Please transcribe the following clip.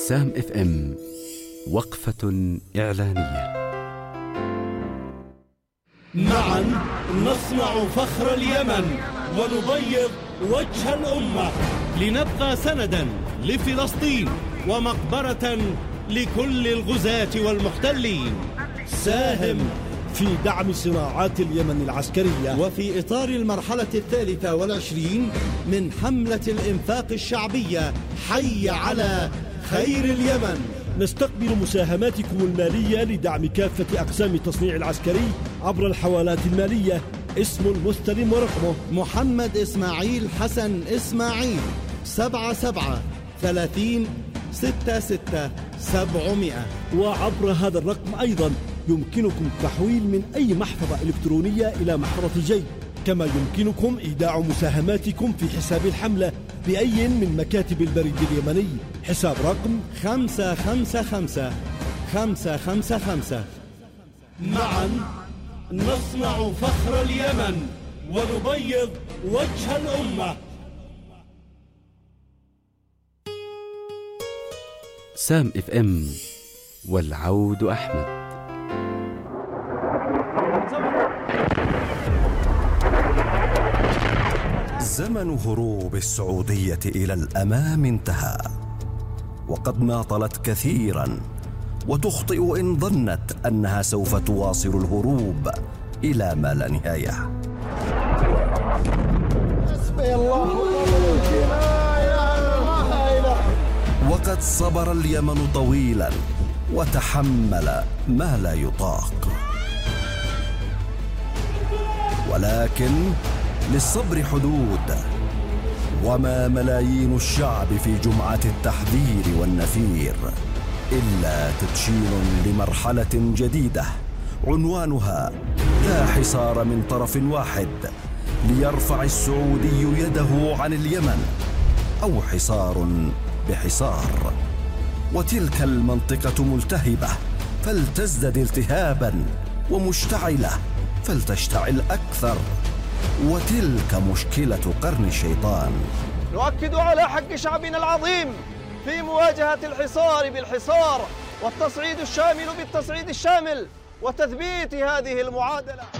سام اف ام وقفة إعلانية. معا نصنع فخر اليمن ونبيض وجه الأمة، لنبقى سندا لفلسطين ومقبرة لكل الغزاة والمحتلين. ساهم في دعم صناعات اليمن العسكرية، وفي إطار المرحلة 23 من حملة الإنفاق الشعبية حي على خير اليمن. نستقبل مساهماتكم المالية لدعم كافة أقسام التصنيع العسكري عبر الحوالات المالية. اسم المستلم ورقمه محمد إسماعيل حسن إسماعيل 77 30 66 700. وعبر هذا الرقم أيضا يمكنكم التحويل من أي محفظة إلكترونية إلى محفظة جيب، كما يمكنكم إيداع مساهماتكم في حساب الحملة بأي من مكاتب البريد اليمني. حساب رقم 555 555. معا نصنع فخر اليمن ونبيض وجه الأمة. سام اف ام والعود أحمد. زمن هروب السعودية إلى الأمام انتهى، وقد ماطلت كثيرا وتخطئ إن ظنت أنها سوف تواصل الهروب إلى ما لا نهاية. حسبي الله ونعم الوكيل، لا إله. وقد صبر اليمن طويلا وتحمل ما لا يطاق، ولكن للصبر حدود، وما ملايين الشعب في جمعة التحذير والنفير إلا تدشين لمرحلة جديدة عنوانها لا حصار من طرف واحد ليرفع السعودي يده عن اليمن، أو حصار بحصار. وتلك المنطقة ملتهبة فلتزدد التهابا، ومشتعلة فلتشتعل أكثر، وتلك مشكلة قرن الشيطان. نؤكد على حق شعبنا العظيم في مواجهة الحصار بالحصار، والتصعيد الشامل بالتصعيد الشامل، وتثبيت هذه المعادلة.